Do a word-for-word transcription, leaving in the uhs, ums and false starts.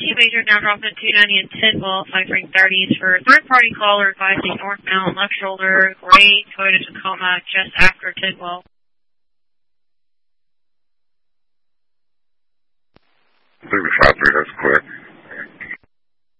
T Major now dropping at two ninety and Tidwell, ciphering thirties for third-party caller advising northbound left shoulder, gray Toyota Tacoma just after Tidwell. Baby five three, that's clear.